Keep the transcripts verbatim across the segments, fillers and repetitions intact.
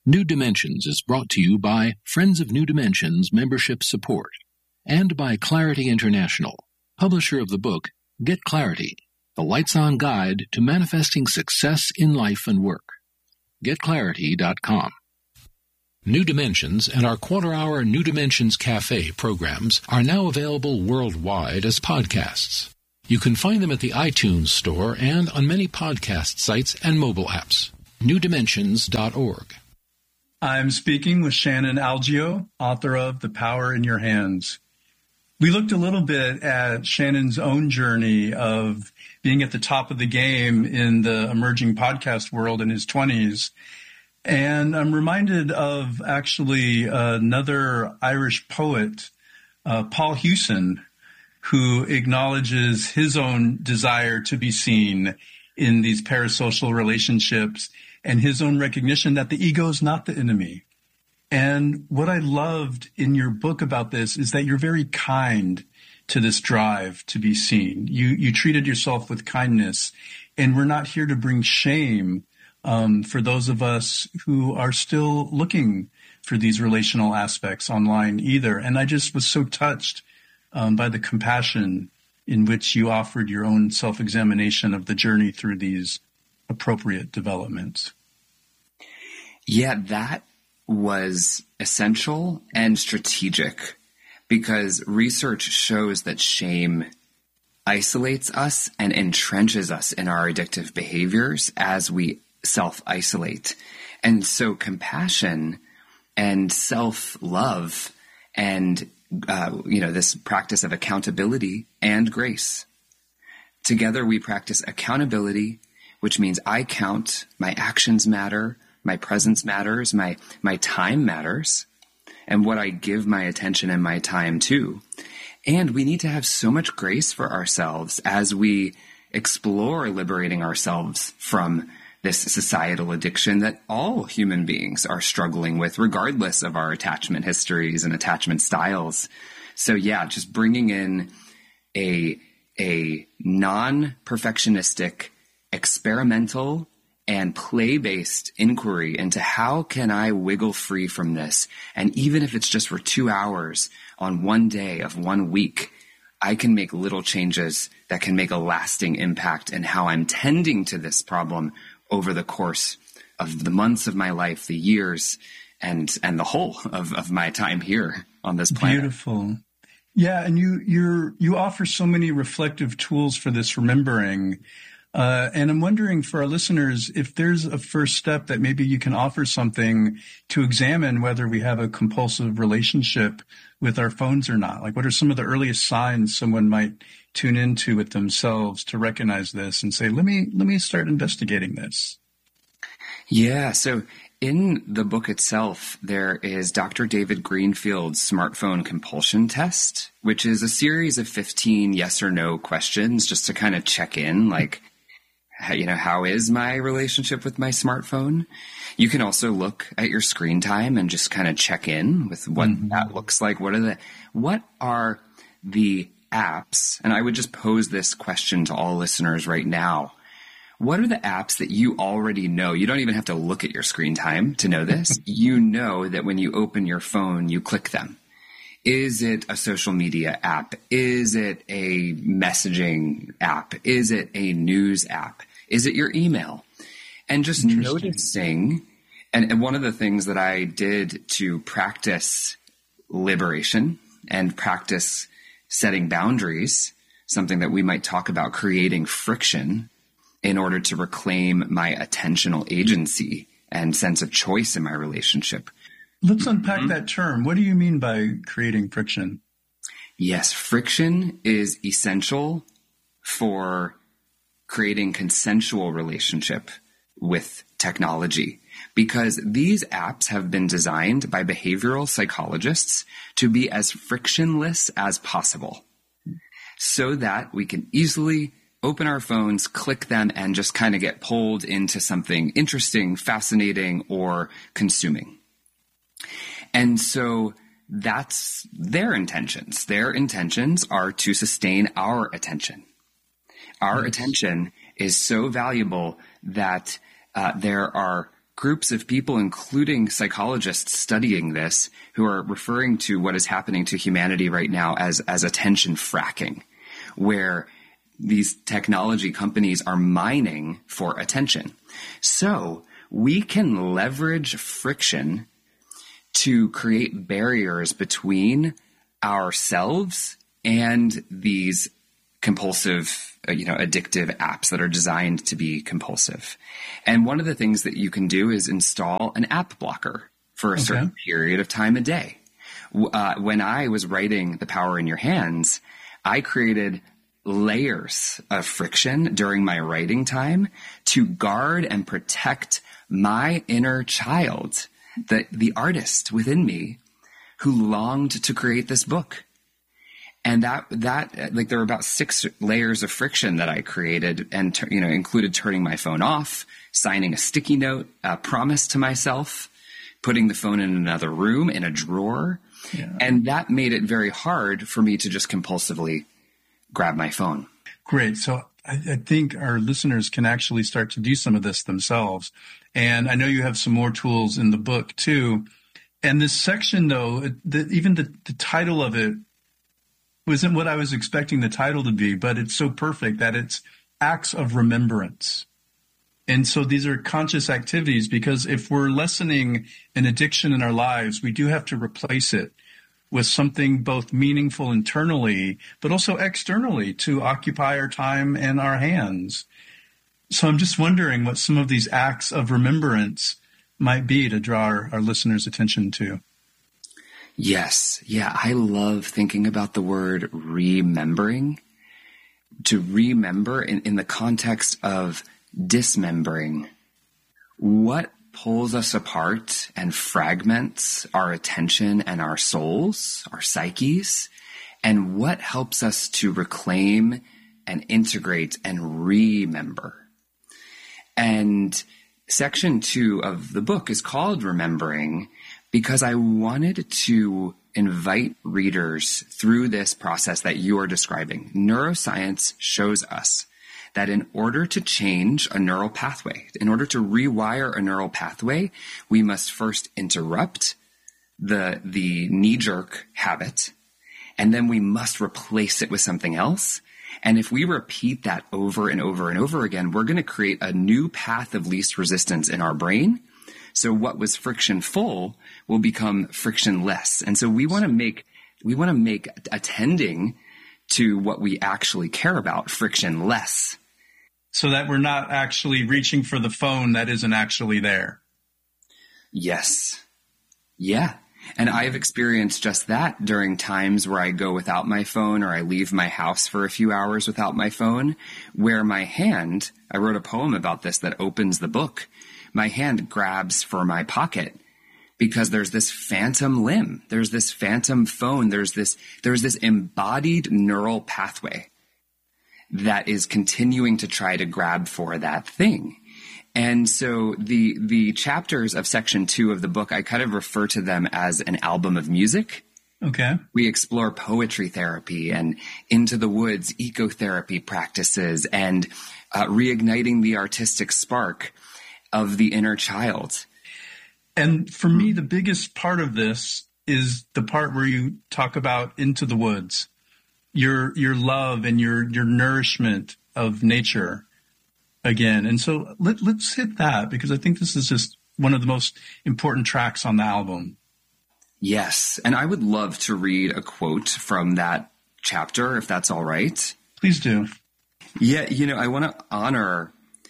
New Dimensions is brought to you by Friends of New Dimensions Membership Support and by Clarity International, publisher of the book Get Clarity, the Lights-On Guide to Manifesting Success in Life and Work. get clarity dot com. New Dimensions and our quarter-hour New Dimensions Cafe programs are now available worldwide as podcasts. You can find them at the iTunes Store and on many podcast sites and mobile apps. new dimensions dot org. I'm speaking with Shannon Algeo, author of The Power in Your Hands. We looked a little bit at Shannon's own journey of being at the top of the game in the emerging podcast world in his twenties. And I'm reminded of actually another Irish poet, uh, Paul Hewson, who acknowledges his own desire to be seen in these parasocial relationships and his own recognition that the ego is not the enemy. And what I loved in your book about this is that you're very kind to this drive to be seen. You you treated yourself with kindness, and we're not here to bring shame um, for those of us who are still looking for these relational aspects online either. And I just was so touched um, by the compassion in which you offered your own self-examination of the journey through these appropriate developments. Yeah, that was essential and strategic because research shows that shame isolates us and entrenches us in our addictive behaviors as we self-isolate. And so compassion and self-love and, uh, you know, this practice of accountability and grace. Together we practice accountability, which means I count, my actions matter, my presence matters, my my time matters, and what I give my attention and my time to. And we need to have so much grace for ourselves as we explore liberating ourselves from this societal addiction that all human beings are struggling with, regardless of our attachment histories and attachment styles. So yeah, just bringing in a, a non-perfectionistic, experimental, and play-based inquiry into how can I wiggle free from this? And even if it's just for two hours on one day of one week, I can make little changes that can make a lasting impact in how I'm tending to this problem over the course of the months of my life, the years, and and the whole of, of my time here on this planet. Beautiful. Yeah, and you you're you offer so many reflective tools for this remembering. Uh, and I'm wondering for our listeners, if there's a first step that maybe you can offer something to examine whether we have a compulsive relationship with our phones or not. Like, what are some of the earliest signs someone might tune into with themselves to recognize this and say, let me, let me start investigating this? Yeah. So in the book itself, there is Doctor David Greenfield's smartphone compulsion test, which is a series of fifteen yes or no questions just to kind of check in, like, you know, how is my relationship with my smartphone? You can also look at your screen time and just kind of check in with what mm-hmm. that looks like. What are the, what are the apps? And I would just pose this question to all listeners right now. What are the apps that you already know? You don't even have to look at your screen time to know this. You know that when you open your phone, you click them. Is it a social media app? Is it a messaging app? Is it a news app? Is it your email? And just noticing, and, and one of the things that I did to practice liberation and practice setting boundaries, something that we might talk about creating friction in order to reclaim my attentional agency and sense of choice in my relationship. Let's unpack mm-hmm. that term. What do you mean by creating friction? Yes, friction is essential for creating consensual relationship with technology because these apps have been designed by behavioral psychologists to be as frictionless as possible so that we can easily open our phones, click them, and just kind of get pulled into something interesting, fascinating, or consuming. And so that's their intentions. Their intentions are to sustain our attention. Our yes. attention is so valuable that uh, there are groups of people, including psychologists studying this, who are referring to what is happening to humanity right now as, as attention fracking, where these technology companies are mining for attention. So we can leverage friction to create barriers between ourselves and these compulsive, uh, you know, addictive apps that are designed to be compulsive. And one of the things that you can do is install an app blocker for a okay. certain period of time a day. Uh, when I was writing The Power in Your Hands, I created layers of friction during my writing time to guard and protect my inner child, the, the artist within me who longed to create this book. And that, that, like, there were about six layers of friction that I created and, you know, included turning my phone off, signing a sticky note, a promise to myself, putting the phone in another room, in a drawer. Yeah. And that made it very hard for me to just compulsively grab my phone. Great. So I, I think our listeners can actually start to do some of this themselves. And I know you have some more tools in the book too. And this section, though, the, even the, the title of it wasn't what I was expecting the title to be, but it's so perfect that it's Acts of Remembrance. And so these are conscious activities, because if we're lessening an addiction in our lives, we do have to replace it with something both meaningful internally, but also externally to occupy our time and our hands. So I'm just wondering what some of these acts of remembrance might be to draw our, our listeners' attention to. Yes. Yeah. I love thinking about the word remembering. To remember in, in the context of dismembering. What pulls us apart and fragments our attention and our souls, our psyches, and what helps us to reclaim and integrate and remember. And section two of the book is called Remembering, because I wanted to invite readers through this process that you're describing. Neuroscience shows us that in order to change a neural pathway, in order to rewire a neural pathway, we must first interrupt the, the knee-jerk habit, and then we must replace it with something else. And if we repeat that over and over and over again, we're going to create a new path of least resistance in our brain. So what was frictionful will become frictionless. And so we want to make, we want to make attending to what we actually care about frictionless. So that we're not actually reaching for the phone that isn't actually there. Yes. Yeah. And I've experienced just that during times where I go without my phone, or I leave my house for a few hours without my phone, where my hand, I wrote a poem about this that opens the book. My hand grabs for my pocket because there's this phantom limb. There's this phantom phone. There's this, there's this embodied neural pathway that is continuing to try to grab for that thing. And so the, the chapters of section two of the book, I kind of refer to them as an album of music. Okay. We explore poetry therapy and into the woods ecotherapy practices and uh, reigniting the artistic spark of the inner child. And for me, the biggest part of this is the part where you talk about into the woods, your your love and your your nourishment of nature again. And so let, let's hit that, because I think this is just one of the most important tracks on the album. Yes. And I would love to read a quote from that chapter, if that's all right. Please do. Yeah. You know, I want to honor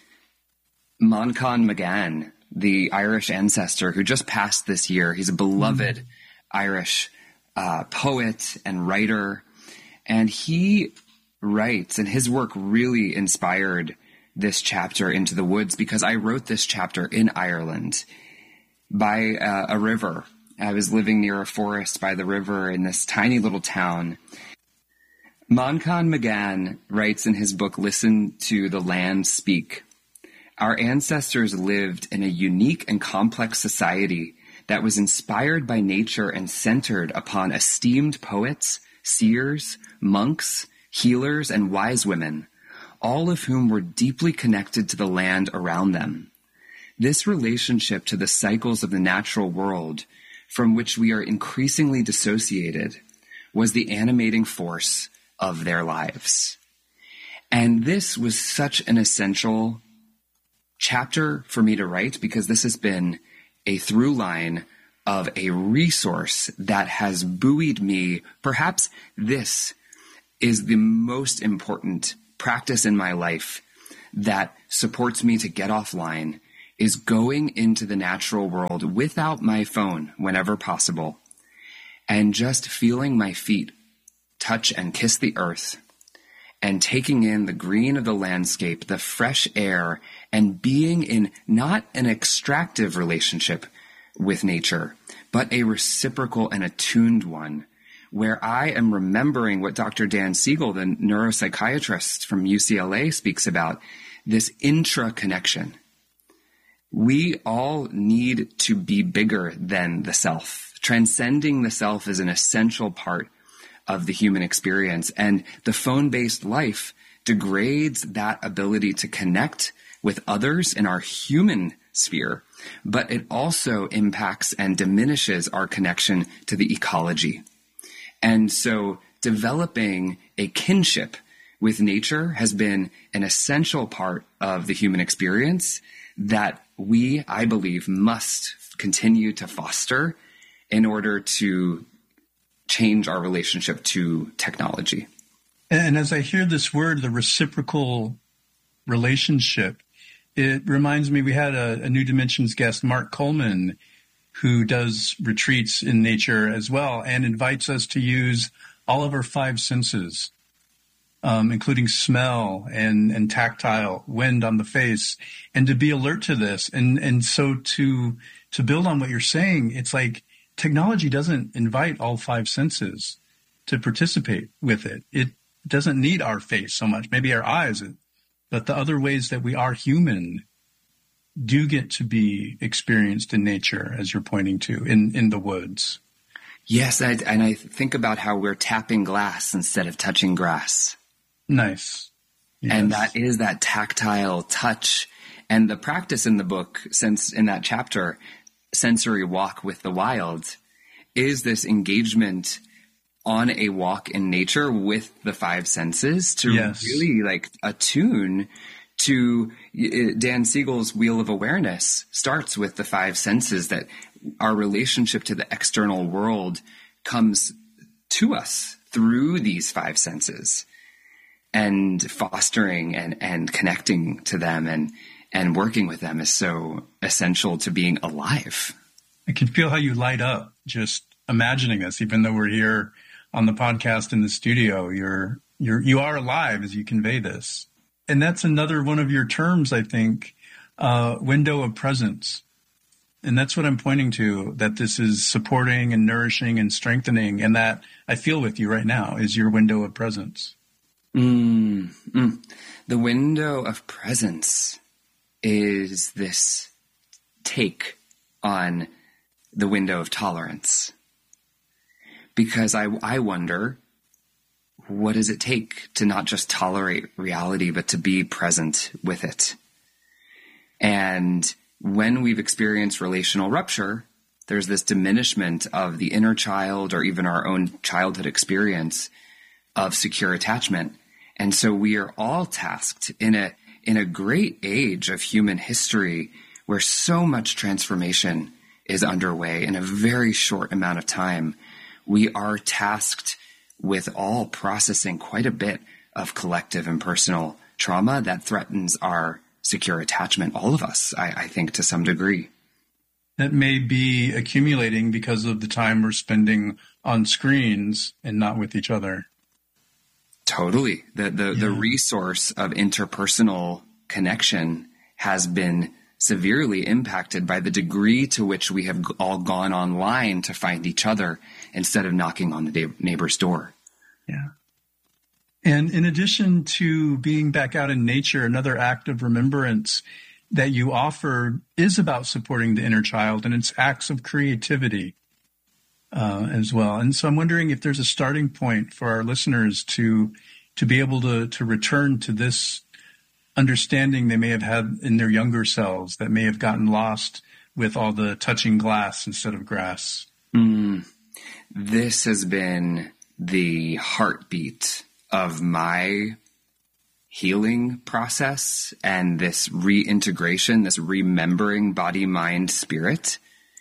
Manchán Magan, the Irish ancestor who just passed this year. He's a beloved mm. Irish uh, poet and writer. And he writes, and his work really inspired this chapter, Into the Woods, because I wrote this chapter in Ireland by uh, a river. I was living near a forest by the river in this tiny little town. Manchán Magan writes in his book, Listen to the Land Speak. Our ancestors lived in a unique and complex society that was inspired by nature and centered upon esteemed poets, seers, monks, healers, and wise women, all of whom were deeply connected to the land around them. this relationship to the cycles of the natural world, from which we are increasingly dissociated, was the animating force of their lives. And this was such an essential chapter for me to write, because this has been a through line of a resource that has buoyed me. Perhaps this is the most important practice in my life that supports me to get offline, is going into the natural world without my phone whenever possible, and just feeling my feet touch and kiss the earth, and taking in the green of the landscape, the fresh air, and being in not an extractive relationship with nature, but a reciprocal and attuned one, where I am remembering what Doctor Dan Siegel, the neuropsychiatrist from U C L A, speaks about, this intra-connection. We all need to be bigger than the self. Transcending the self is an essential part of the human experience, and the phone-based life degrades that ability to connect with others in our human sphere, but it also impacts and diminishes our connection to the ecology. And so developing a kinship with nature has been an essential part of the human experience that we, I believe, must continue to foster in order to change our relationship to technology. And as I hear this word, the reciprocal relationship, it reminds me, we had a, a New Dimensions guest, Mark Coleman, who does retreats in nature as well and invites us to use all of our five senses, um, including smell and, and tactile, wind on the face, and to be alert to this. And, and so to, to build on what you're saying, it's like technology doesn't invite all five senses to participate with it. It doesn't need our face so much, maybe our eyes, but the other ways that we are human do get to be experienced in nature, as you're pointing to, in, in the woods. Yes, I, and I think about how we're tapping glass instead of touching grass. Nice. Yes. And that is that tactile touch. And the practice in the book, since in that chapter, Sensory Walk with the Wild, is this engagement on a walk in nature with the five senses to yes. really like attune to Dan Siegel's Wheel of Awareness. Starts with the five senses, that our relationship to the external world comes to us through these five senses, and fostering and, and connecting to them and, and working with them is so essential to being alive. I can feel how you light up just imagining this, even though we're here on the podcast in the studio. You're, you're, you are alive as you convey this. And that's another one of your terms, I think, uh, window of presence. And that's what I'm pointing to, that this is supporting and nourishing and strengthening. And that I feel with you right now is your window of presence. Mm, mm. The window of presence is this take on the window of tolerance. Because I, I wonder, what does it take to not just tolerate reality, but to be present with it? And when we've experienced relational rupture, there's this diminishment of the inner child or even our own childhood experience of secure attachment. And so we are all tasked in a in a great age of human history where so much transformation is underway in a very short amount of time. We are tasked with all processing quite a bit of collective and personal trauma that threatens our secure attachment, all of us, I, I think, to some degree. That may be accumulating because of the time we're spending on screens and not with each other. Totally. The the, yeah. the resource of interpersonal connection has been severely impacted by the degree to which we have all gone online to find each other instead of knocking on the neighbor's door. Yeah. And in addition to being back out in nature, another act of remembrance that you offer is about supporting the inner child, and it's acts of creativity uh, as well. And so I'm wondering if there's a starting point for our listeners to to be able to, to return to this understanding they may have had in their younger selves that may have gotten lost with all the touching glass instead of grass? Mm. This has been the heartbeat of my healing process and this reintegration, this remembering body, mind, spirit,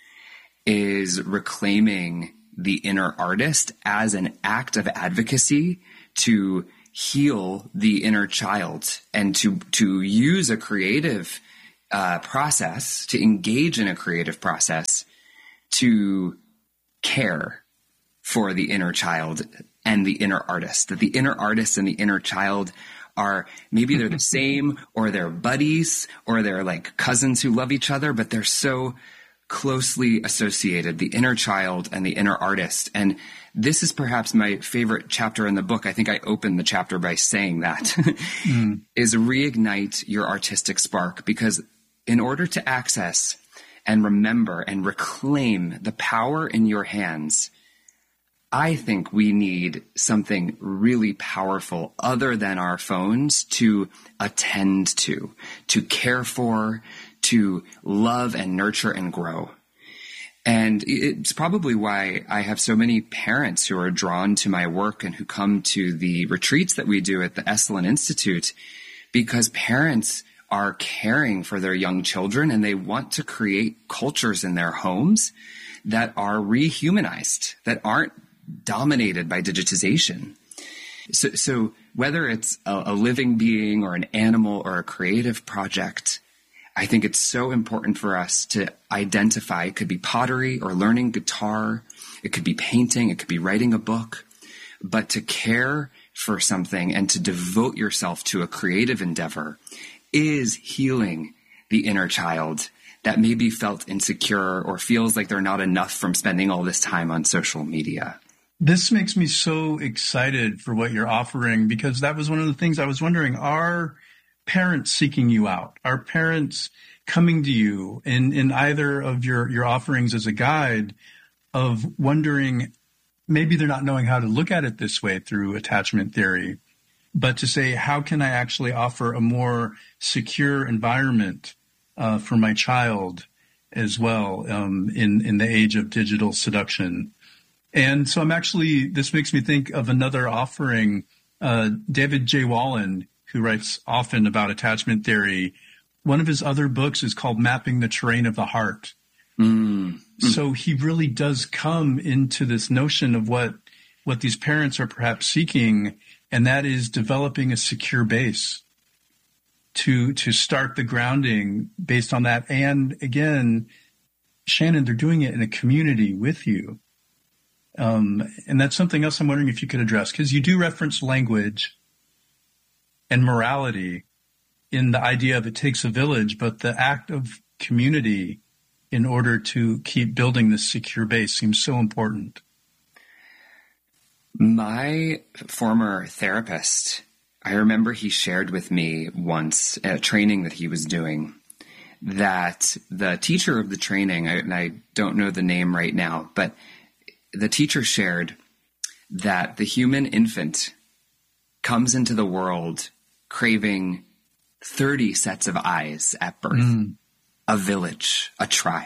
is reclaiming the inner artist as an act of advocacy to heal the inner child and to, to use a creative uh, process, to engage in a creative process to care for the inner child and the inner artist, that the inner artist and the inner child are maybe they're the same or they're buddies or they're like cousins who love each other, but they're so closely associated, the inner child and the inner artist. And this is perhaps my favorite chapter in the book. I think I opened the chapter by saying that, mm. is reignite your artistic spark, because in order to access and remember and reclaim the power in your hands, I think we need something really powerful other than our phones to attend to, to care for, to love and nurture and grow. And it's probably why I have so many parents who are drawn to my work and who come to the retreats that we do at the Esalen Institute, because parents are caring for their young children and they want to create cultures in their homes that are rehumanized, that aren't dominated by digitization. So, so whether it's a, a living being or an animal or a creative project, I think it's so important for us to identify. It could be pottery or learning guitar. It could be painting. It could be writing a book. But to care for something and to devote yourself to a creative endeavor is healing the inner child that maybe felt insecure or feels like they're not enough from spending all this time on social media. This makes me so excited for what you're offering, because that was one of the things I was wondering. Are parents seeking you out? Are parents coming to you in, in either of your, your offerings as a guide of wondering, maybe they're not knowing how to look at it this way through attachment theory, but to say, how can I actually offer a more secure environment uh, for my child as well um, in, in the age of digital seduction? And so I'm actually, this makes me think of another offering, uh, David J. Wallen, who writes often about attachment theory. One of his other books is called Mapping the Terrain of the Heart. Mm. So he really does come into this notion of what, what these parents are perhaps seeking, and that is developing a secure base to, to start the grounding based on that. And again, Shannon, they're doing it in a community with you. Um, and that's something else I'm wondering if you could address, because you do reference language and morality in the idea of it takes a village, but the act of community in order to keep building this secure base seems so important. My former therapist, I remember he shared with me once at a training that he was doing that the teacher of the training, I, and I don't know the name right now, but the teacher shared that the human infant comes into the world craving thirty sets of eyes at birth, mm. a village, a tribe.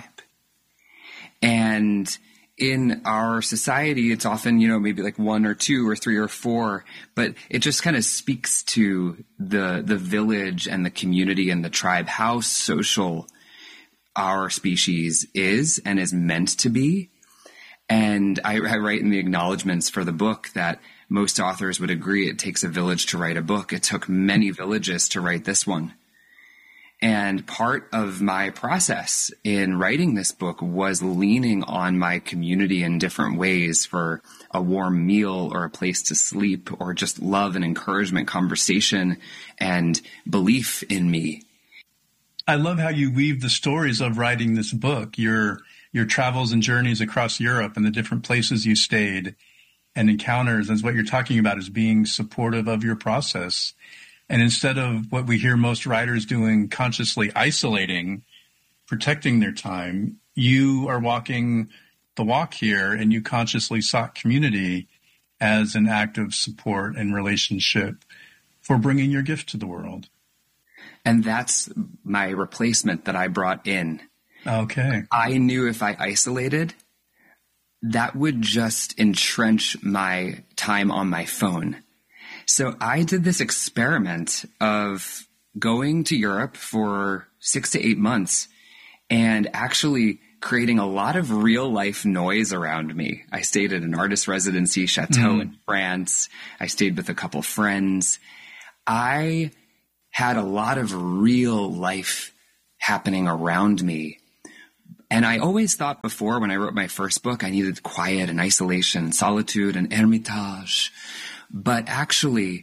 And in our society, it's often, you know, maybe like one or two or three or four, but it just kind of speaks to the the village and the community and the tribe, how social our species is and is meant to be. And I, I write in the acknowledgments for the book that most authors would agree it takes a village to write a book. It took many villages to write this one. And part of my process in writing this book was leaning on my community in different ways for a warm meal or a place to sleep or just love and encouragement, conversation, and belief in me. I love how you weave the stories of writing this book, your your travels and journeys across Europe and the different places you stayed and encounters, as what you're talking about is being supportive of your process. And instead of what we hear most writers doing, consciously isolating, protecting their time, you are walking the walk here and you consciously sought community as an act of support and relationship for bringing your gift to the world. And that's my replacement that I brought in. Okay. I knew if I isolated, that would just entrench my time on my phone. So I did this experiment of going to Europe for six to eight months and actually creating a lot of real life noise around me. I stayed at an artist residency chateau mm. in France. I stayed with a couple friends. I had a lot of real life happening around me. And I always thought before, when I wrote my first book, I needed quiet and isolation, solitude and hermitage. But actually,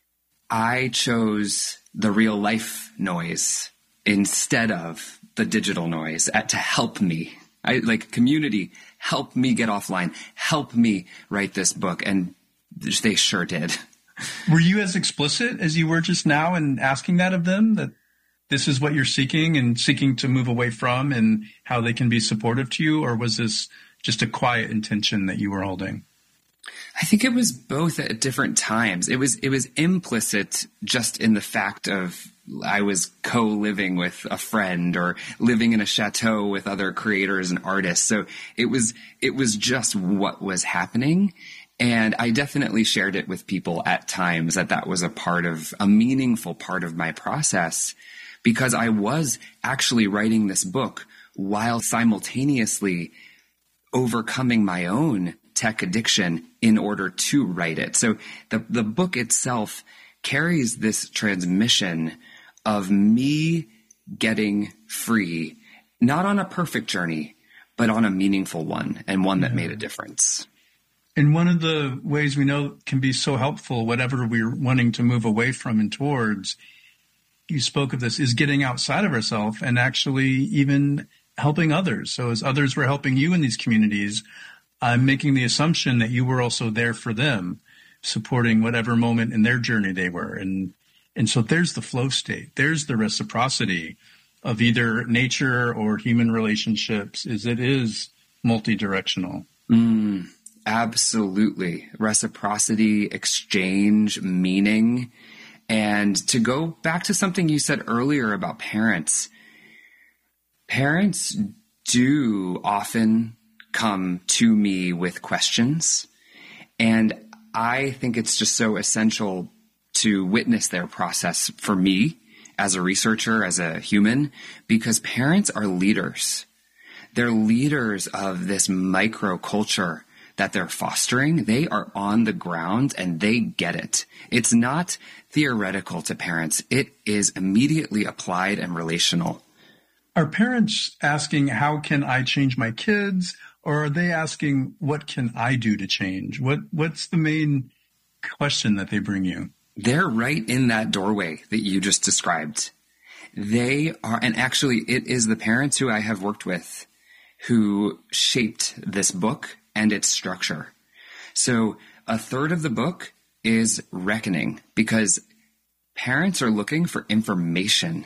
I chose the real life noise instead of the digital noise at, to help me. I like community, help me get offline, help me write this book. And they sure did. Were you as explicit as you were just now in asking that of them, that this is what you're seeking and seeking to move away from and how they can be supportive to you? Or was this just a quiet intention that you were holding? I think it was both at different times. It was, it was implicit just in the fact of I was co-living with a friend or living in a chateau with other creators and artists. So it was, it was just what was happening. And I definitely shared it with people at times that that was a part of a meaningful part of my process, because I was actually writing this book while simultaneously overcoming my own tech addiction in order to write it. So the, the book itself carries this transmission of me getting free, not on a perfect journey, but on a meaningful one, and one that yeah. made a difference. And one of the ways we know can be so helpful, whatever we're wanting to move away from and towards, you spoke of this, is getting outside of ourselves and actually even helping others. So as others were helping you in these communities, I'm making the assumption that you were also there for them, supporting whatever moment in their journey they were. And and so there's the flow state. There's the reciprocity of either nature or human relationships, is it is multi-directional. Mm, absolutely. Reciprocity, exchange, meaning. And to go back to something you said earlier about parents, parents do often come to me with questions. And I think it's just so essential to witness their process for me as a researcher, as a human, because parents are leaders. They're leaders of this microculture that they're fostering. They are on the ground and they get it. It's not theoretical to parents. It is immediately applied and relational. Are parents asking, how can I change my kids? Or are they asking, what can I do to change? What What's the main question that they bring you? They're right in that doorway that you just described. They are, and actually it is the parents who I have worked with who shaped this book and its structure. So a third of the book is reckoning, because parents are looking for information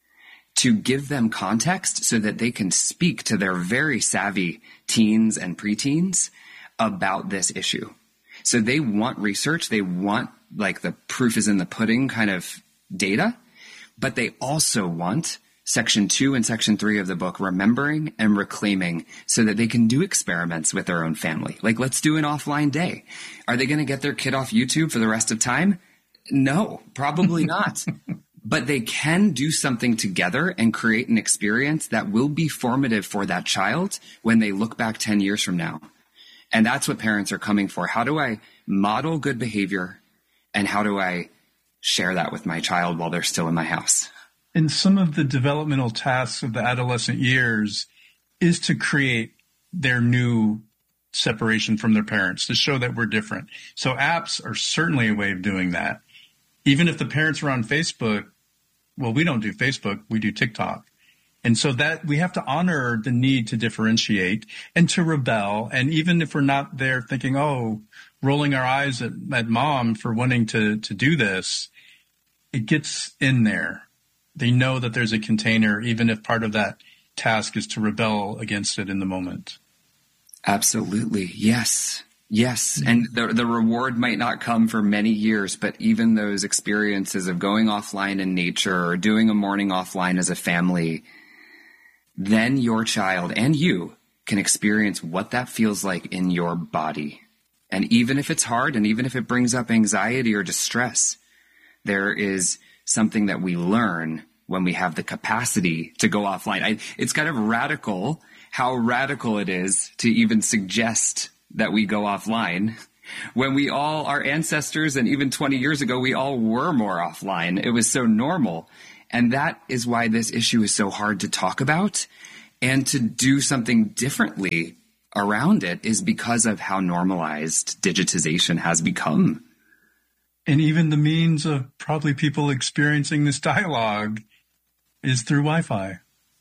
to give them context so that they can speak to their very savvy teens and preteens about this issue. So they want research. They want like the proof is in the pudding kind of data, but they also want section two and section three of the book, remembering and reclaiming, so that they can do experiments with their own family. Like, let's do an offline day. Are they going to get their kid off YouTube for the rest of time? No, probably not. But they can do something together and create an experience that will be formative for that child when they look back ten years from now. And that's what parents are coming for. How do I model good behavior, and how do I share that with my child while they're still in my house? And some of the developmental tasks of the adolescent years is to create their new separation from their parents, to show that we're different. So apps are certainly a way of doing that. Even if the parents are on Facebook, well, we don't do Facebook, we do TikTok. And so that we have to honor the need to differentiate and to rebel. And even if we're not there thinking, oh, rolling our eyes at, at mom for wanting to, to do this, it gets in there. They know that there's a container, even if part of that task is to rebel against it in the moment. Absolutely. Yes. Yes, and the the reward might not come for many years, but even those experiences of going offline in nature or doing a morning offline as a family, then your child and you can experience what that feels like in your body. And even if it's hard, and even if it brings up anxiety or distress, there is something that we learn when we have the capacity to go offline. I, it's kind of radical how radical it is to even suggest that we go offline when we all, our ancestors, and even twenty years ago, we all were more offline. It was so normal. And that is why this issue is so hard to talk about, and to do something differently around it is because of how normalized digitization has become. And even the means of probably people experiencing this dialogue is through Wi-Fi.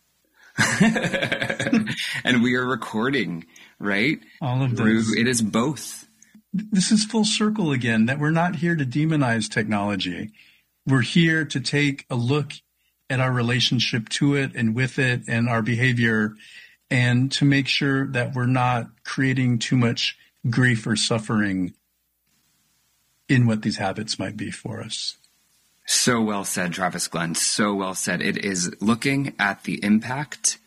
And we are recording, right? All of this. It is both. This is full circle again, that we're not here to demonize technology. We're here to take a look at our relationship to it and with it and our behavior, and to make sure that we're not creating too much grief or suffering in what these habits might be for us. So well said, Travis Glenn. So well said. It is looking at the impact,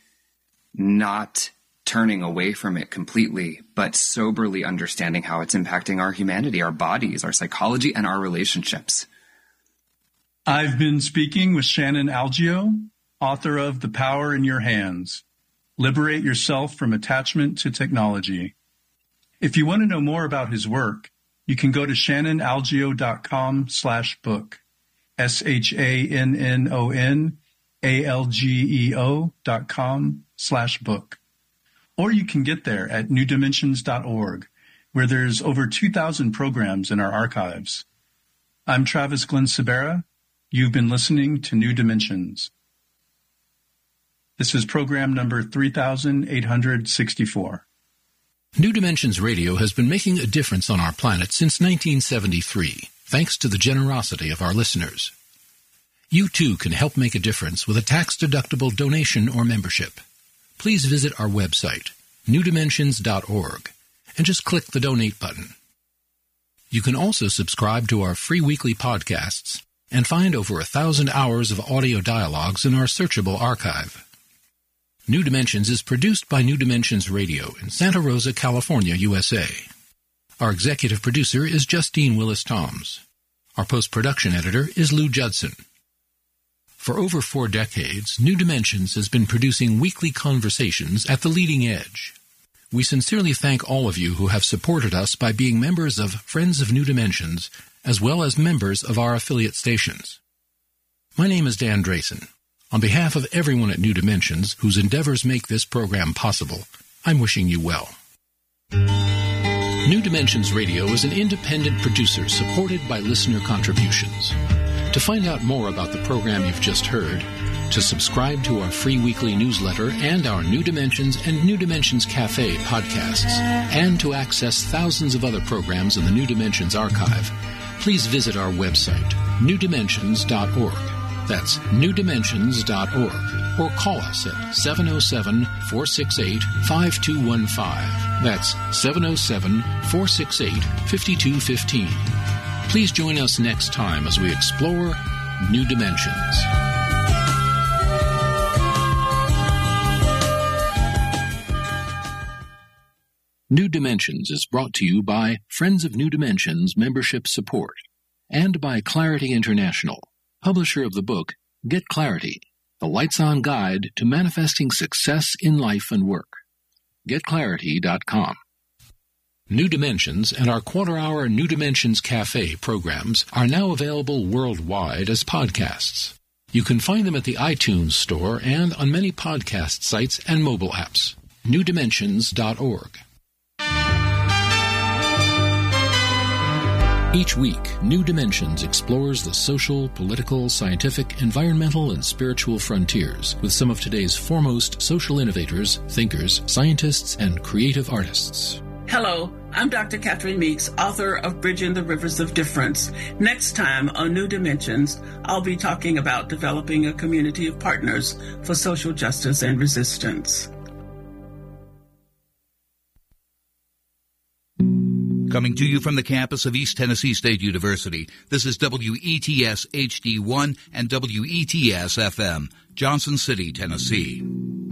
not turning away from it completely, but soberly understanding how it's impacting our humanity, our bodies, our psychology, and our relationships. I've been speaking with Shannon Algeo, author of The Power in Your Hands: Liberate Yourself from Attachment to Technology. If you want to know more about his work, you can go to shannonalgeo.com slash book. S H A N N O N A L G E O dot com slash book. Or you can get there at new dimensions dot org, where there's over two thousand programs in our archives. I'm Travis Glenn Sabera. You've been listening to New Dimensions. This is program number three thousand eight hundred sixty-four. New Dimensions Radio has been making a difference on our planet since nineteen seventy-three. Thanks to the generosity of our listeners. You too can help make a difference with a tax-deductible donation or membership. Please visit our website, new dimensions dot org, and just click the donate button. You can also subscribe to our free weekly podcasts and find over a thousand hours of audio dialogues in our searchable archive. New Dimensions is produced by New Dimensions Radio in Santa Rosa, California, U S A. Our executive producer is Justine Willis-Toms. Our post-production editor is Lou Judson. For over four decades, New Dimensions has been producing weekly conversations at the leading edge. We sincerely thank all of you who have supported us by being members of Friends of New Dimensions, as well as members of our affiliate stations. My name is Dan Drayson. On behalf of everyone at New Dimensions, whose endeavors make this program possible, I'm wishing you well. New Dimensions Radio is an independent producer supported by listener contributions. To find out more about the program you've just heard, to subscribe to our free weekly newsletter and our New Dimensions and New Dimensions Cafe podcasts, and to access thousands of other programs in the New Dimensions archive, please visit our website, new dimensions dot org. That's new dimensions dot org, or call us at seven oh seven, four six eight, five two one five. That's seven oh seven, four six eight, five two one five. Please join us next time as we explore New Dimensions. New Dimensions is brought to you by Friends of New Dimensions membership support, and by Clarity International, publisher of the book Get Clarity, the Lights-On Guide to Manifesting Success in Life and Work. get clarity dot com. New Dimensions and our quarter-hour New Dimensions Cafe programs are now available worldwide as podcasts. You can find them at the iTunes Store and on many podcast sites and mobile apps. new dimensions dot org. Each week, New Dimensions explores the social, political, scientific, environmental, and spiritual frontiers with some of today's foremost social innovators, thinkers, scientists, and creative artists. Hello, I'm Doctor Catherine Meeks, author of Bridging the Rivers of Difference. Next time on New Dimensions, I'll be talking about developing a community of partners for social justice and resistance. Coming to you from the campus of East Tennessee State University, this is W E T S H D one and W E T S F M, Johnson City, Tennessee.